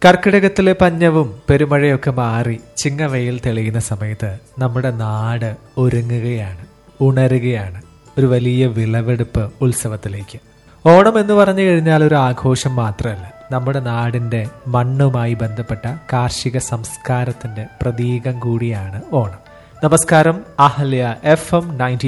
കർക്കിടകത്തിലെ പഞ്ഞവും പെരുമഴയൊക്കെ മാറി ചിങ്ങവെയിൽ തെളിയുന്ന സമയത്ത് നമ്മുടെ നാട് ഒരുങ്ങുകയാണ്, ഉണരുകയാണ് ഒരു വലിയ വിളവെടുപ്പ് ഉത്സവത്തിലേക്ക്. ഓണം എന്ന് പറഞ്ഞു കഴിഞ്ഞാൽ ഒരു ആഘോഷം മാത്രമല്ല, നമ്മുടെ നാടിന്റെ മണ്ണുമായി ബന്ധപ്പെട്ട കാർഷിക സംസ്കാരത്തിന്റെ പ്രതീകം കൂടിയാണ് ഓണം. നമസ്കാരം. അഹല്യ FM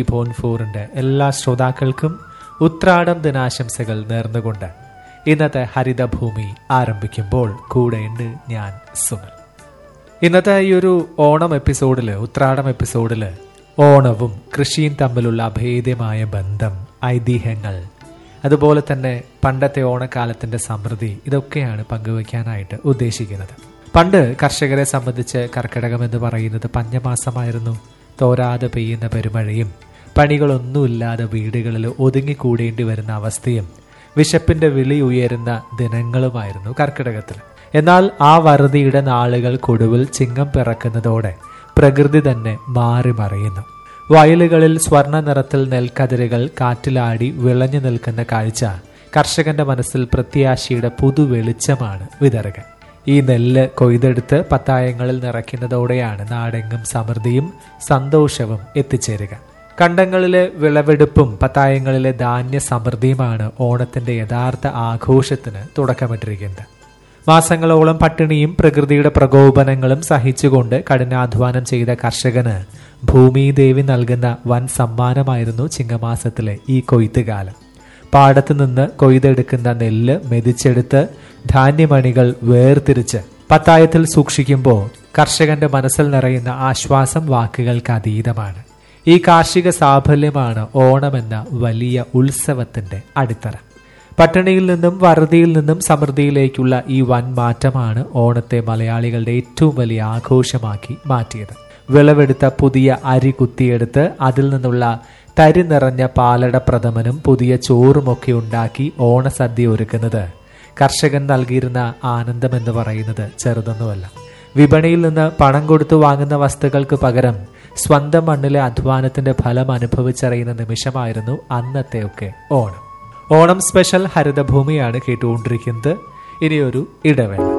90.4 എല്ലാ ശ്രോതാക്കൾക്കും ഉത്രാടം ദിനാശംസകൾ നേർന്നുകൊണ്ട് ഇന്നത്തെ ഹരിതഭൂമി ആരംഭിക്കുമ്പോൾ കൂടെയുണ്ട് ഞാൻ സുമൽ. ഇന്നത്തെ ഈ ഒരു ഓണം എപ്പിസോഡില്, ഉത്രാടം എപ്പിസോഡില് ഓണവും കൃഷിയും തമ്മിലുള്ള അഭേദ്യമായ ബന്ധം, ഐതിഹ്യങ്ങൾ, അതുപോലെ തന്നെ പണ്ടത്തെ ഓണക്കാലത്തിന്റെ സമൃദ്ധി, ഇതൊക്കെയാണ് പങ്കുവയ്ക്കാനായിട്ട് ഉദ്ദേശിക്കുന്നത്. പണ്ട് കർഷകരെ സംബന്ധിച്ച് കർക്കിടകം എന്ന് പറയുന്നത് പഞ്ഞമാസമായിരുന്നു. തോരാതെ പെയ്യുന്ന പെരുമഴയും പണികളൊന്നുമില്ലാതെ വീടുകളിൽ ഒതുങ്ങിക്കൂടേണ്ടി വരുന്ന അവസ്ഥയും വിശപ്പിന്റെ വിളി ഉയരുന്ന ദിനങ്ങളുമായിരുന്നു കർക്കിടകത്തിൽ. എന്നാൽ ആ വറുതിയുടെ നാളുകൾക്കൊടുവിൽ ചിങ്ങം പിറക്കുന്നതോടെ പ്രകൃതി തന്നെ മാറി മറിയുന്നു. വയലുകളിൽ സ്വർണ്ണ നിറത്തിൽ നെൽക്കതിരുകൾ കാറ്റിലാടി വിളഞ്ഞു നിൽക്കുന്ന കാഴ്ച കർഷകന്റെ മനസ്സിൽ പ്രത്യാശയുടെ പുതുവെളിച്ചമാണ് വിതറുക. ഈ നെല്ല് കൊയ്തെടുത്ത് പത്തായങ്ങളിൽ നിറയ്ക്കുന്നതോടെയാണ് നാടെങ്ങും സമൃദ്ധിയും സന്തോഷവും എത്തിച്ചേരുക. കണ്ടങ്ങളിലെ വിളവെടുപ്പും പത്തായങ്ങളിലെ ധാന്യ സമൃദ്ധിയുമാണ് ഓണത്തിന്റെ യഥാർത്ഥ ആഘോഷത്തിന് തുടക്കമിട്ടിരിക്കുന്നത്. മാസങ്ങളോളം പട്ടിണിയും പ്രകൃതിയുടെ പ്രകോപനങ്ങളും സഹിച്ചുകൊണ്ട് കഠിനാധ്വാനം ചെയ്ത കർഷകന് ഭൂമിദേവി നൽകുന്ന വൻ സമ്മാനമായിരുന്നു ചിങ്ങമാസത്തിലെ ഈ കൊയ്ത്തുകാലം. പാടത്തു നിന്ന് കൊയ്തെടുക്കുന്ന നെല്ല് മെതിച്ചെടുത്ത് ധാന്യമണികൾ വേർതിരിച്ച് പത്തായത്തിൽ സൂക്ഷിക്കുമ്പോൾ കർഷകന്റെ മനസ്സിൽ നിറയുന്ന ആശ്വാസം വാക്കുകൾക്ക് അതീതമാണ്. ഈ കാർഷിക സാഫല്യമാണ് ഓണമെന്ന വലിയ ഉത്സവത്തിന്റെ അടിത്തറ. പട്ടിണിയിൽ നിന്നും വറുതിയിൽ നിന്നും സമൃദ്ധിയിലേക്കുള്ള ഈ വൻ മാറ്റമാണ് ഓണത്തെ മലയാളികളുടെ ഏറ്റവും വലിയ ആഘോഷമാക്കി മാറ്റിയത്. വിളവെടുത്ത പുതിയ അരി കുത്തിയെടുത്ത് അതിൽ നിന്നുള്ള തരി നിറഞ്ഞ പാലട പ്രഥമനും പുതിയ ചോറുമൊക്കെ ഉണ്ടാക്കി ഓണസദ്യ ഒരുക്കുന്നത് കർഷകൻ നൽകിയിരുന്ന ആനന്ദം എന്ന് പറയുന്നത് ചെറുതൊന്നുമല്ല. വിപണിയിൽ നിന്ന് പണം കൊടുത്തു വാങ്ങുന്ന വസ്തുക്കൾക്ക് പകരം സ്വന്തം മണ്ണിലെ അധ്വാനത്തിന്റെ ഫലം അനുഭവിച്ചറിയുന്ന നിമിഷമായിരുന്നു അന്നത്തെയൊക്കെ ഓണം. ഓണം സ്പെഷ്യൽ ഹരിതഭൂമിയാണ് കേട്ടുകൊണ്ടിരിക്കുന്നത്. ഇനിയൊരു ഇടവേള.